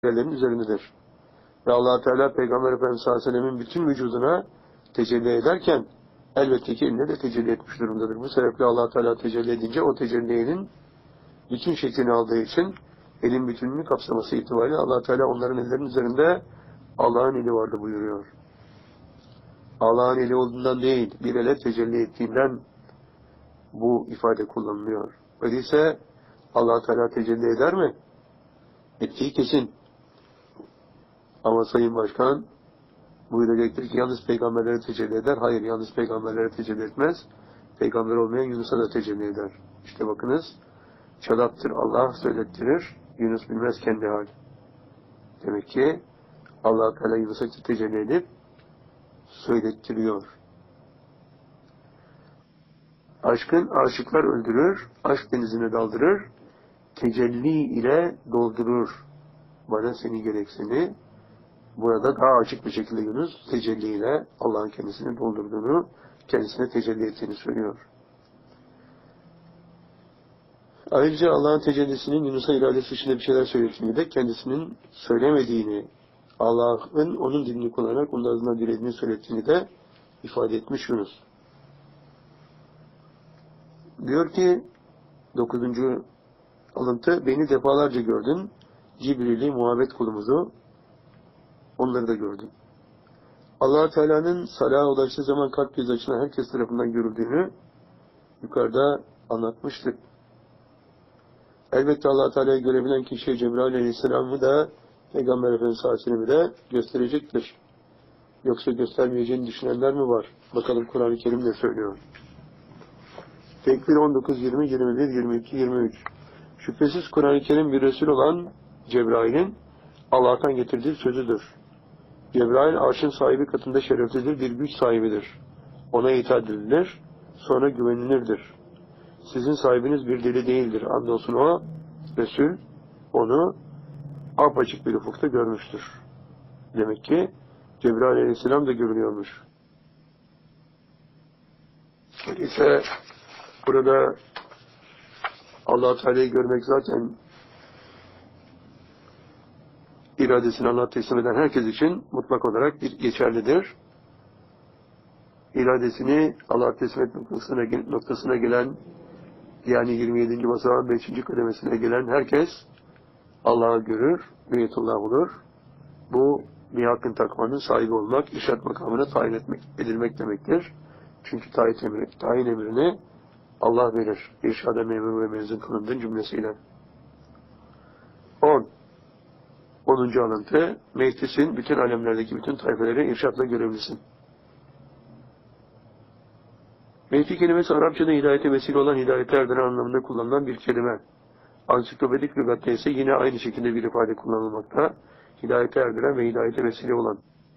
üzerindedir. Ve Allah Teala Peygamber Efendimiz sallallahu aleyhi ve sellemin bütün vücuduna tecelli ederken elbette ki eline de tecelli etmiş durumdadır. Bu sebeple Allah Teala tecelli edince o tecellinin bütün şeklini aldığı için elin bütününü kapsaması itibariyle Allah Teala onların ellerinin üzerinde Allah'ın eli vardı buyuruyor. Allah'ın eli olduğundan değil, bir ele tecelli ettiğinden bu ifade kullanılıyor. Öyleyse Allah Teala tecelli eder mi? Ettiği kesin. Ama Sayın Başkan buyuracaktır ki yalnız peygamberlere tecelli eder. Hayır, yalnız peygamberlere tecelli etmez. Peygamber olmayan Yunus'a da tecelli eder. İşte bakınız, çalaktır Allah söylettirir, Yunus bilmez kendi hal. Demek ki Allah Teala Yunus'a tecelli edip söylettiriyor. Aşkın aşıklar öldürür, aşk denizine daldırır, tecelli ile doldurur. Bana seni gerek seni. Burada daha açık bir şekilde Yunus tecelliyle Allah'ın kendisini doldurduğunu, kendisine tecelli ettiğini söylüyor. Ayrıca Allah'ın tecellisinin Yunus'a iradesi dışında bir şeyler söylediğini de kendisinin söylemediğini, Allah'ın onun dilini kullanarak onun ağzından dilediğini söylettiğini de ifade etmiş Yunus. Diyor ki 9. alıntı, beni defalarca gördün, Cibril'i, muhabbet kulumuzu, onları da gördüm. Allah Teala'nın salaha ulaştığı zaman kalp göz açılan herkes tarafından görüldüğünü yukarıda anlatmıştık. Elbette Allah Teala'yı görebilen kişi Cebrail Aleyhisselam'ı da Peygamber Efendimiz sallallahu aleyhi ve sellem'i de gösterecektir. Yoksa göstermeyeceğini düşünenler mi var? Bakalım Kur'an-ı Kerim ne söylüyor? Tekvir 19, 20, 21, 22, 23. Şüphesiz Kur'an-ı Kerim bir Resul olan Cebrail'in Allah'tan getirdiği sözüdür. Cebrail arşın sahibi katında şereflidir, bir güç sahibidir. Ona itaat edilir, sonra güvenilirdir. Sizin sahibiniz bir deli değildir. Andolsun o, Resul, onu apaçık bir ufukta görmüştür. Demek ki Cebrail Aleyhisselam da görünüyormuş. Öyleyse burada Allah-u Teala'yı görmek zaten iradesini Allah'a teslim eden herkes için mutlak olarak geçerlidir. İradesini Allah'a teslim etmek noktasına gelen, yani 27. basamağın 5. kademesine gelen herkes Allah'ı görür, müyetullah olur. Bu bir hakkın takmanın sahibi olmak, irşad makamına edilmek demektir. Çünkü tayin emrini Allah verir. İrşada memur ve mezun kılındığın cümlesiyle. 10. alıntı, meclisin bütün alemlerdeki bütün tayfeleri irşatla görevlisin. Mehdi kelimesi Arapçada hidayete vesile olan hidayete erdiren anlamında kullanılan bir kelime. Ansiklopedik lügatta ise yine aynı şekilde bir ifade kullanılmakta. Hidayete erdiren ve hidayete vesile olan.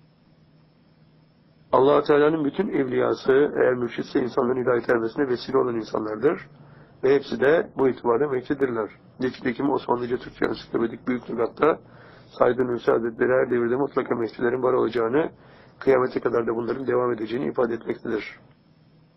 Allah-u Teala'nın bütün evliyası eğer mürşitse insanların hidayete ermesine vesile olan insanlardır. Ve hepsi de bu itibarda mehdidirler. Nitekim Osmanlıca Türkçe Ansiklopedik Büyük Lügat'ta Said Nursi Hazretleri her devirde mutlaka mehdilerin var olacağını, kıyamete kadar da bunların devam edeceğini ifade etmektedir.